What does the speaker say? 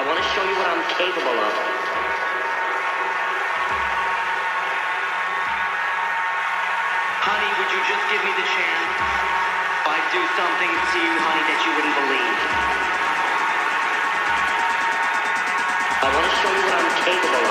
want to show you what I'm capable of. Honey, would you just give me the chance? I'd do something to you, honey, that you wouldn't believe. I want to show you what I'm capable of.